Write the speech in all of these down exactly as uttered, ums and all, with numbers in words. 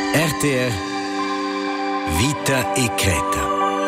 R T R Vita e Creta.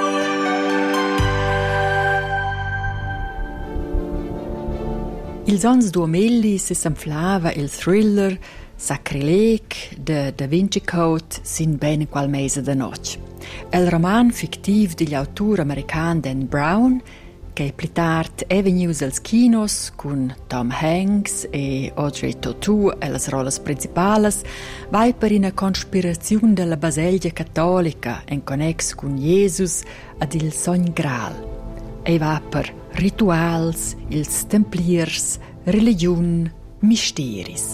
Ils ans duemilli si s'enflava il thriller Sacrileg de Da Vinci Code sin bene qual mese de noc. El roman fictiv digl autur american Dan Brown, che pli tard è vegnius als kinos cun Tom Hanks e Audrey Tautou e las rolas principales, vai per una conspirazione della Baselgia cattolica en connex cun Jesus ad il sogn Graal. E va per rituals, ils templiers, religiun, mysteris.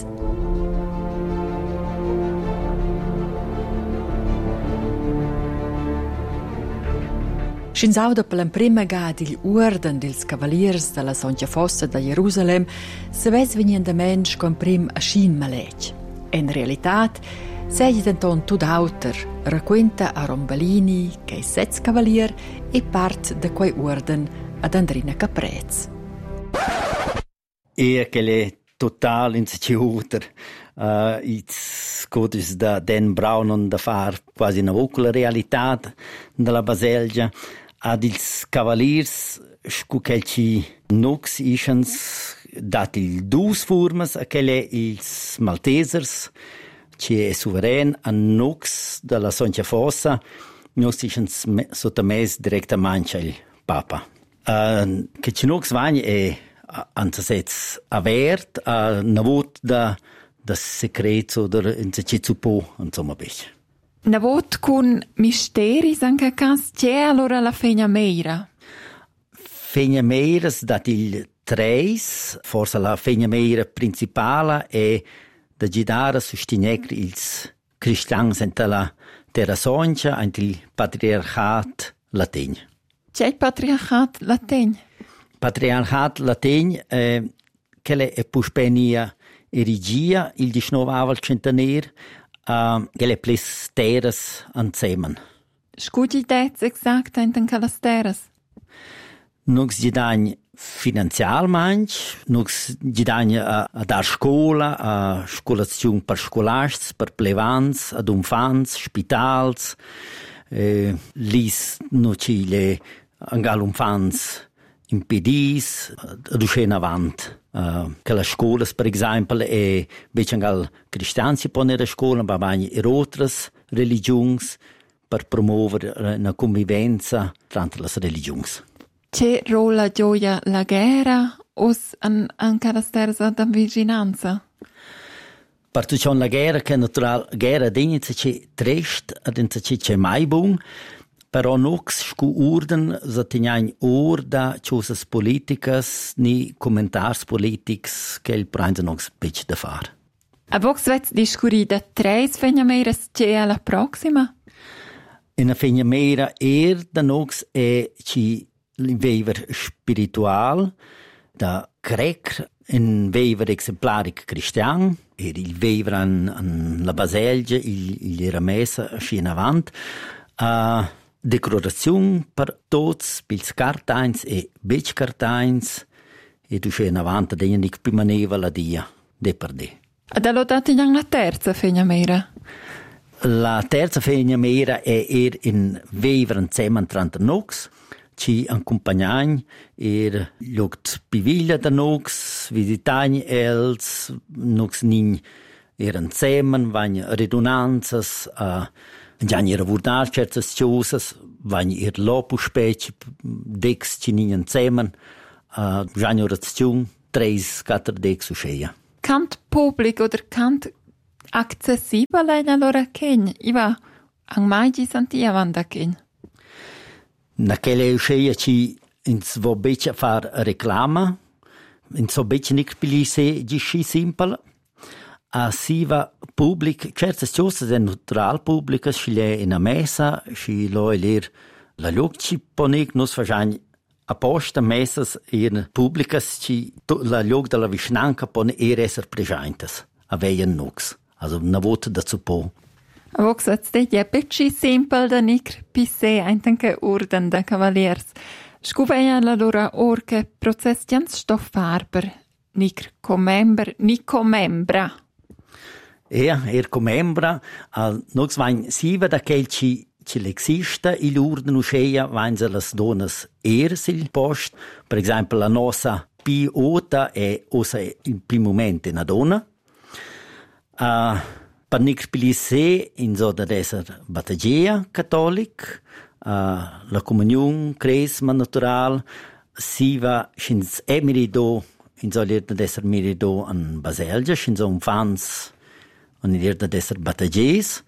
Scinsauda per la prima gada il orden dels cavaliers della Santa Fossa da Gerusalem se ves venien mensch con prim a schin maleg. In realitat, segli denton tud auter, racquenta a Rombalini che è sez cavalier e part da quei orden ad Andrina Caprez. E che le total insecure uh, it's codis da Dan Brown on da far quasi una vocula realità della Baselgia ad ils cavaliers scuchelci nux ischens dat il dus formas a quelle ils maltesers ci è suveren a nux della Santa Fossa nux ischens sottomes direttamente il Papa. Uh, che ci nux vagni è anzasets avert a una vot da da secreto oder in se ci po insomma bech. Na vot con misteris anche cas c'è allora la Fegna Meira. Fegna Meira dat il treis, forse la Fegna Meira principale è da gidare sostenere ils cristians enta la Terra Santa ant il patriarcat latin. C'è il patriarcat latin? Patriarcat latin eh, che è puspenia erigia il diciannove centenario uh, che è plis teras anzemen. Scudi dez exact in calas teras? Nux gidagn finanzialmente, nux gidagn a, a dar scola, a scolazione per scolasts, per plevans, ad umfans, spitals, eh, lis noci le angal umfans impedis ad uscire avant. Uh, che le scuole, per esempio, e invece anche cristiani si pongono a scuola, ma anche in altre religioni per promuovere una convivenza tra le religioni. C'è ruolo gioia la guerra o anche la stessa da vicinanza? Perché la guerra, che è naturale, la guerra d'inizio c'è triste, d'inizio c'è mai buon, però nux scu urden za tinjajn ur da čusas politicas ni commentars politics che il prende nux pitch da far. A vox vets discuri da tres fenjameras c'è alla prossima? In a fenjamera er da nux è ci vever spiritual da crec in vever exemplaric cristian er il vever an, an la Baselgia il, il era messa sci in avant a uh, decorazione per tots, pils cartains e bec cartains e tu c'è in avanti da niente più maneva la dia, de per de. Ad allodati la terza fenjamera? La terza fenjamera è er in veveren zeman tranta nox, ci accompagnagn er lugt piviglia da nox, visitagn els, nox nin eren zeman, vagn redundanzas, a uh, Gianni era vurdar certas ciosas, vagn ir lopu speci, dex ci nien zemen, uh, Gianni orazione, tres, quattro dex usceia. Cant public oder cant accessibile allora ken? Iva, ang mai gi santia vanda ken? Na quelle usceia ci in svo beccia far reclama, in so beccia nic pilise gisci simple, a siva public, certas ciosas è natural publica, si le in a messa, si lo è ler la luc ci ponic, nos facciamo apposta messas in publicas, ci la luc della vicinanca pone er esser presentes, a veien nux, also una vota da zupo. A vox at ste je pecci simple da nic pisse eintenke orden da cavaliers. Scuveia la loro orche processians stoff farber, nic comember, nic comembra. Ja, er come membra, uh, nos vain siva da quel ci ci l'exista il urden usceia vain se las donas ers il post, per esempio la nostra P ota è osa in primo momento una donna. Uh, per Nicr Pilissé in so da esser battagea cattolic, uh, la comunione cresma natural, siva schins emirido in so l'irda d'esser mirido an Baselgia, schins un fans an l'irda d'esser battagees,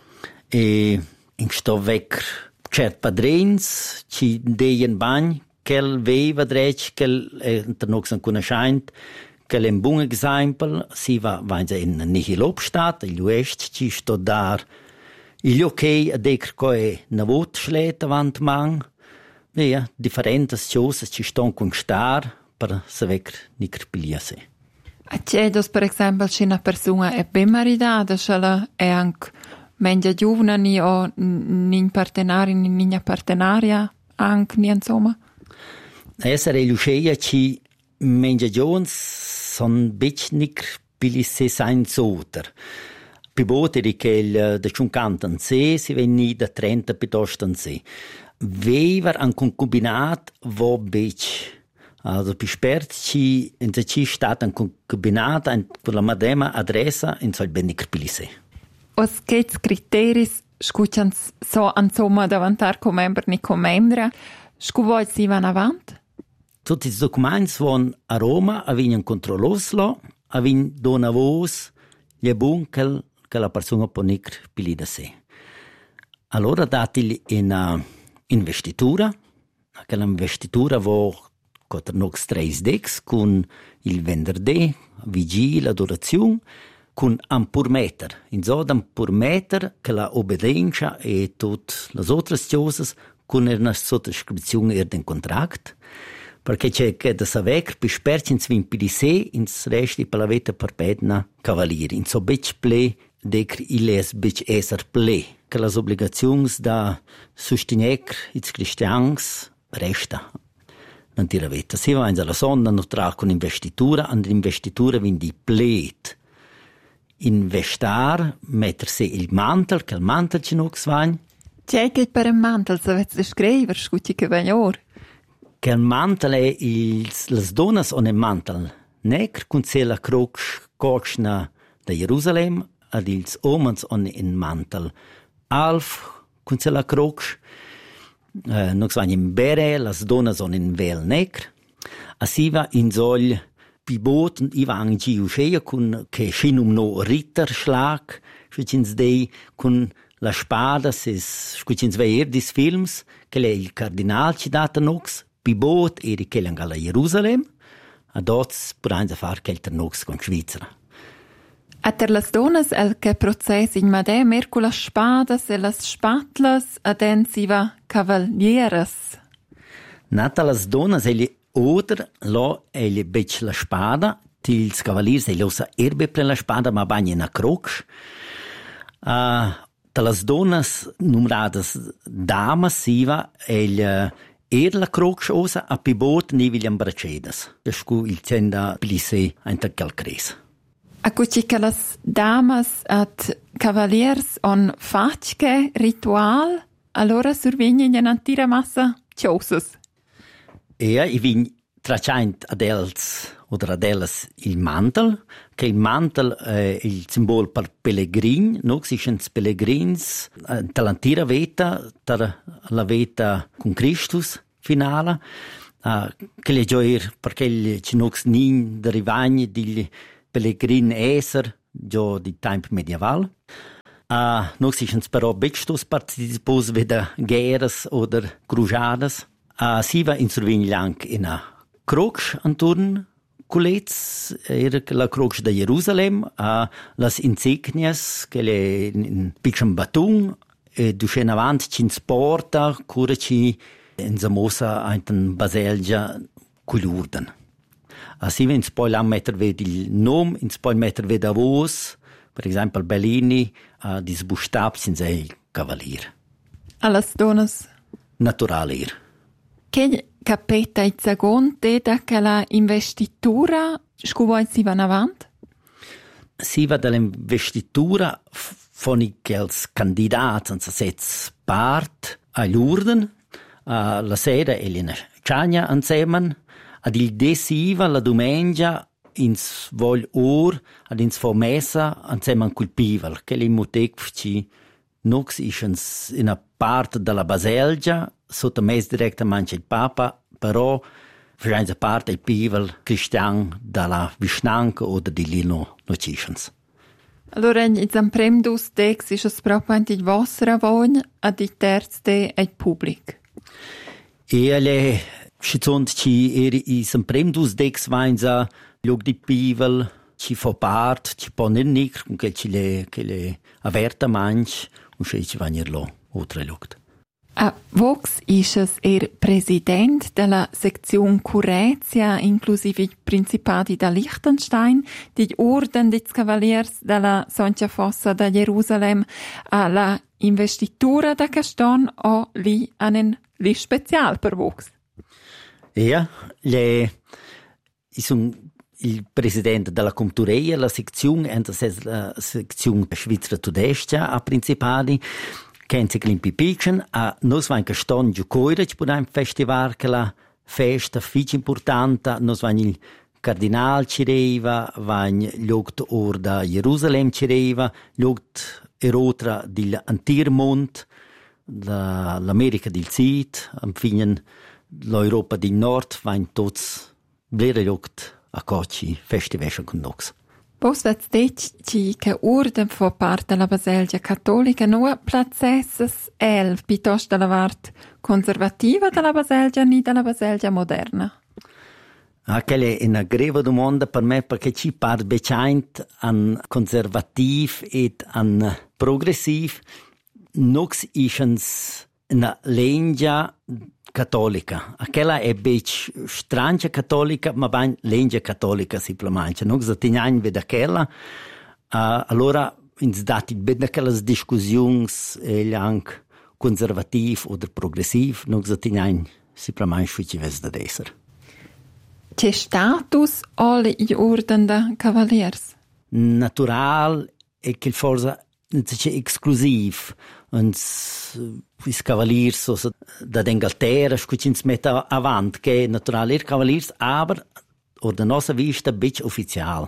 e in sto vec cert padrins ci deien bagn quel veva drech quel inter nox an conoscent quel un buon exempel si va vainza in nihilobstat il uest ci sto dar il ok a decr coe na vot schlet avant mang via differentes cosas ci ston con star per se vec Nicr Piliase. A cedos per esempio se una persona è ben maridata, cioè è anche menja giovane ni o nin partenari ni nina partenaria anche ni insomma. Essere l'usceia ci menja giovans son bitch Nicr Pilissé sein soter. Pibote di che il da cinquanta an se si veni da trenta piuttosto an se. Vever an concubinat vo bitch. Also pi spert ci in se ci stat an concubinat an con la madema adressa in sol ben Nicr Pilissé. Os che criteris scuccians so insomma davantar come member ni come membra, scu voi si van avant? Tutti i documenti von a Roma avevano controlloslo, avevano dona vos, gli è buon che, che la persona può Nicr Pilissé. Allora dati una investitura, quella investitura vo contro nox tres dex con il venerdì, vigile, adorazione, con un pur meter. In so un pur meter che la obbedienza e tutte le altre cose con una sottoscrizione e un contratto. Perché c'è che da saver per sperci in svin Pilissé in resti per la vita perpetua cavalieri. In so bec ple decr il es bec esser ple. Che le obbligazioni da sostenere i cristians resta. Non tira vita. Se va in la sonda neutrale con investitura, and investitura vindi plet. Investar, mettersi il mantel, che il mantel ci non svagn. C'è che per un mantel se avete scrivere, scucci che va ora. Che il mantel è il, le donne hanno un mantel negro, con se la croce cochna da Gerusalemme, ed i uomini hanno un mantel alf, con se la croce. Uh, non svagn in bere, le donne hanno un vel negro. E si va in sol pibot i van gi usceia con che scinum no Ritterschlag, scucins dei con la spada, ses scucins veier dis films, che le il cardinal ci data nox, pibot eri che l'angala Jerusalem, a dots purainza far che il nox con Svizzera. A ter las donas el che process in madè mer con las spadas e las spatlas aden si va cavalieras. Nata las donas eli oder lo eli bec la spada, tils cavaliers eli osa erbe pre la spada ma bagni na croc. Uh, ta las donas numeradas damas siva el er la croc osa a pibot ni William Bracedas. Escu il cenda Pilissé inter calcres. A cuci che las damas at cavaliers on fatche ritual, allora survegni in antira massa ciosas. Ja, i vin tracciant ad els oder ad elles il mantel, che il mantel è il simbolo per pellegrin, no? Si sono pellegrins, eh, talantira vita, per la vita con Christus finale, uh, che le gioir, perché ci non nin derivagni di pellegrin esser, gio di tempo medievale. Uh, no, si sono però bectus participos veda guerras oder cruzadas. Uh, si va in survegni anche in a croce anturn culets, era la croce da Gerusalem, uh, las insignias che le in piccolo batun e duschen avanti ci sporta, cura ci in zamosa in baselgia culurden. Uh, si va in poi la metter ved il nom, in poi metter ved a vos, per esempio Bellini, uh, dis bustabs in sei cavalier. Allas donas Naturaler. Che capeta il secondo da che la investitura scu voi si van avant? si va dall'investitura von els candidats an sez part all'urden, a la sera e l'ina ciagna insieme, ad il desiva la domenica ins vol or, ad ins fo messa insieme col pivel, che li mutecci nox isens in a parte della baselgia, sotto mes direttamente il papa, però facendo parte il pivel cristian dalla Vishnanka o di Lino Nocisens. Allora, in zamprem dus dex is es proprio il vostra voglia ad il terzo de il pubblic. E alle schizont ci eri i zamprem dus dex vainza log di pivel ci fa part, ci pone nic, con che ci le che le averta manch und ci ci vanir lo oltre lugt. A Vox is es er president della sezione Curetia, inclusive i principati da Liechtenstein, di Orden des Cavaliers della Santa Fossa da Gerusalem, alla investitura da Caston o lì einen li special per Vox. Ja, le sono il presidente della Comtureia, la sezione, la sezione Svizzera Tudestia a principali, Kenzi Glimpi Picchen, a nos vain Caston Giucoira, ci podem festival che la festa fic importante, nos vain il cardinal cireva, vain l'oct or da Gerusalem cireva, l'oct erotra dell'Antirmont, l'America del Sud, am finen l'Europa del Nord, vain tots blere l'oct a coci festivation con nox. Vos vets detg che Orden fa parte della Baselgia cattolica no placesses el piuttosto della part conservativa della Baselgia ni della Baselgia moderna? Ah, quella è una grave domanda per me perché ci part becaint an conservativ ed an progressiv. Nox isens una lengia cattolica. Aquella è bec strange cattolica, ma ben lengia cattolica semplicemente. Nox attignan ved aquella. Uh, allora, ins dati ben aquelles discussions e anche conservativ oder progressiv, nox attignan semplicemente sui ves da esser. C'è status alle i orden da cavaliers? Natural e che forse c'è exclusiv. Uns is cavaliers so da d'Inghilterra scucins metta avant che natural er cavaliers aber or da nostra vista bec ufficial.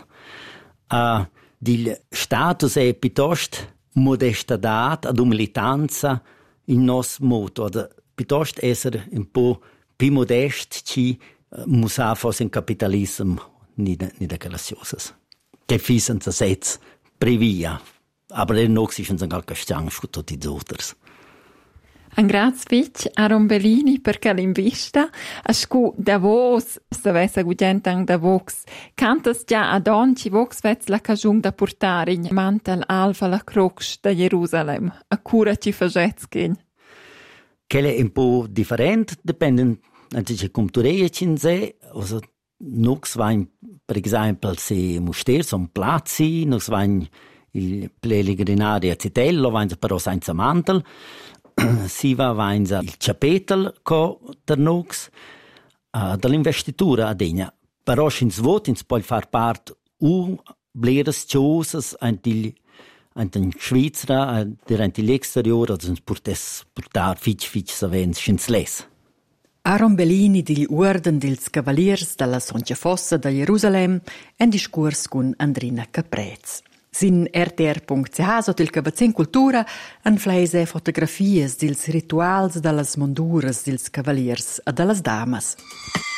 Uh, dil status è piuttosto modestadat ad umilitanza in nos modo, ad piuttosto essere un po' più modest ci musa fos in capitalism ni da ni da classes. Che fisen sa sets previa. Aber er noch ist ein gar Gestang für tutti die Others. Un grazie fitch a Rombellini perché l'invista a scu Davos se vessa gugent ang Davos cantas già ad onci vox vez la cajung da portare in mantel alfa la crox da Gerusalem a cura ci fagetz gehen. Quelle è un po' different dependen anche come tu recin se also nux vain per esempio se muster son plazi nux vain il pellegrinario a Citello, vainza però senza mantel, si va vainza il ciapetel co der nox, uh, dall'investitura a degna. Però ins vot ins poi far part u bleres ciosas antil antin Svizzera, durante l'exterior, also ins portes portar fitch fitch savens ins les. A Rombellini degli Orden dels Cavaliers della Santa Fossa da Gerusalem en discurs con Andrina Caprez. Sin R T R punct C H sotto il Cavazzin Cultura han fleise fotografies dils rituals dallas monduras dils cavaliers e dallas damas.